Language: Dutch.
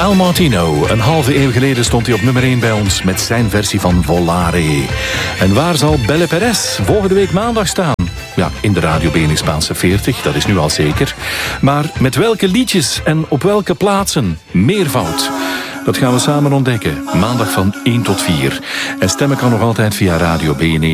Al Martino. Een halve eeuw geleden stond hij op nummer 1 bij ons met zijn versie van Volare. En waar zal Belle Perez volgende week maandag staan? Ja, in de Radio BNN Spaanse 40, dat is nu al zeker. Maar met welke liedjes en op welke plaatsen? Meervoud. Dat gaan we samen ontdekken. Maandag van 1 tot 4. En stemmen kan nog altijd via Radio BNN.